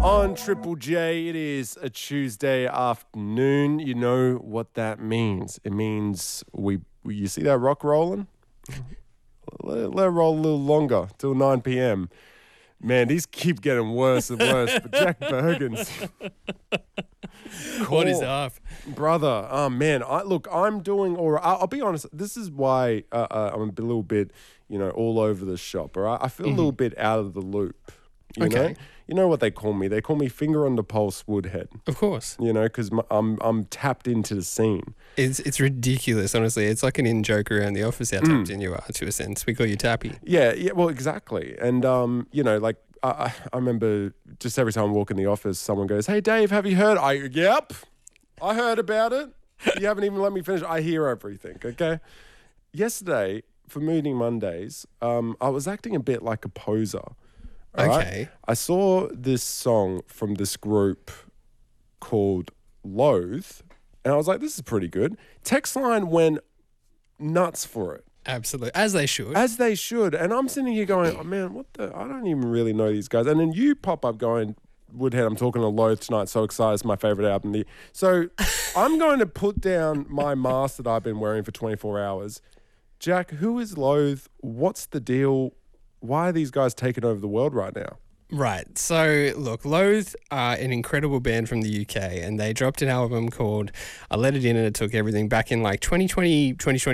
On Triple J, it is a Tuesday afternoon. You know what that means. It means you see that rock rolling? Let it roll a little longer, till 9 p.m. Man, these keep getting worse and worse. But Jack Bergen's What is up? brother. Oh man, I'm doing all right. I'll be honest. This is why I'm a little bit, all over the shop. All right, I feel a little bit out of the loop. You know? You know what they call me? They call me finger on the pulse Woodhead. Of course. Because I'm tapped into the scene. It's ridiculous, honestly. It's like an in-joke around the office how tapped in you are, to a sense. We call you Tappy. Yeah, well, exactly. And, I remember just every time I walk in the office, someone goes, "Hey, Dave, have you heard?" Yep, I heard about it. You haven't even let me finish. I hear everything, okay? Yesterday, for Mooning Mondays, I was acting a bit like a poser. All Okay. right? I saw this song from this group called Loathe, and I was like, this is pretty good. Text line went nuts for it. Absolutely. As they should. As they should. And I'm sitting here going, oh, man, I don't even really know these guys. And then you pop up going, Woodhead, I'm talking to Loathe tonight. So excited. It's my favorite album. So I'm going to put down my mask that I've been wearing for 24 hours. Jack, who is Loathe? What's the deal? Why are these guys taking over the world right now? Right. So, look, Loathe are an incredible band from the UK, and they dropped an album called I Let It In, and it took everything back in like 2020,